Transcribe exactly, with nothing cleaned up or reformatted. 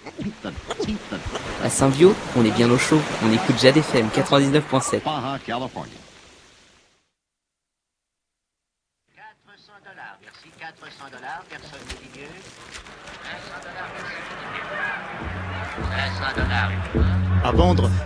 À Saint-Viau, on est bien au chaud. On écoute Jade F M quatre-vingt-dix-neuf point sept. Baja, California. quatre cents dollars, merci. quatre cents dollars, personne ne dit mieux. cinq cents dollars, merci. cinq cents dollars. À vendre